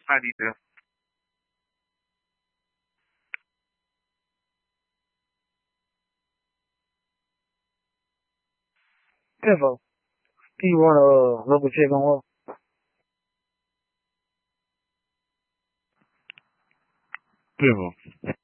Adidas. 对否？第我了，我不接跟我。 对否？